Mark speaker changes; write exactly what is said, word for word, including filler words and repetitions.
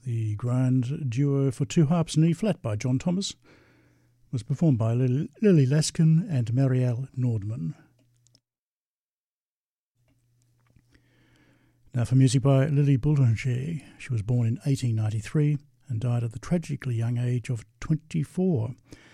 Speaker 1: The grand duo for two harps and E-flat by John Thomas was performed by Lily, Lily Leskin and Marielle Nordman. Now for music by Lily Boulanger. She was born in eighteen ninety-three and died at the tragically young age of twenty-four.